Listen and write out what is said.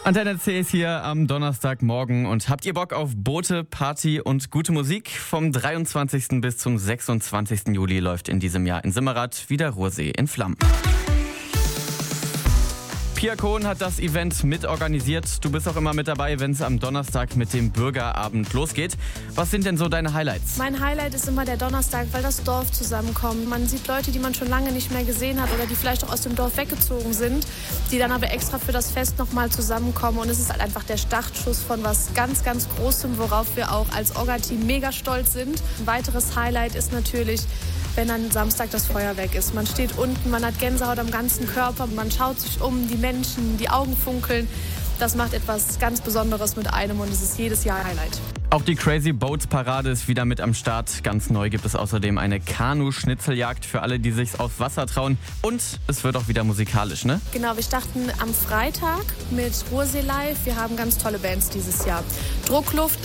Antenne C ist hier am Donnerstagmorgen und habt ihr Bock auf Boote, Party und gute Musik? Vom 23. bis zum 26. Juli läuft in diesem Jahr in Simmerath wieder Ruhrsee in Flammen. Pia Kohn hat das Event mitorganisiert. Du bist auch immer mit dabei, wenn es am Donnerstag mit dem Bürgerabend losgeht. Was sind denn so deine Highlights? Mein Highlight ist immer der Donnerstag, weil das Dorf zusammenkommt. Man sieht Leute, die man schon lange nicht mehr gesehen hat oder die vielleicht auch aus dem Dorf weggezogen sind, die dann aber extra für das Fest nochmal zusammenkommen. Und es ist halt einfach der Startschuss von was ganz, ganz Großem, worauf wir auch als Orga-Team mega stolz sind. Ein weiteres Highlight ist natürlich, wenn dann Samstag das Feuerwerk ist. Man steht unten, man hat Gänsehaut am ganzen Körper, man schaut sich um, die Menschen, die Augen funkeln. Das macht etwas ganz Besonderes mit einem und es ist jedes Jahr ein Highlight. Auch die Crazy Boats Parade ist wieder mit am Start. Ganz neu gibt es außerdem eine Kanu-Schnitzeljagd für alle, die sich's aufs Wasser trauen. Und es wird auch wieder musikalisch, ne? Genau, wir starten am Freitag mit Ruhrsee Live. Wir haben ganz tolle Bands dieses Jahr. Druckluft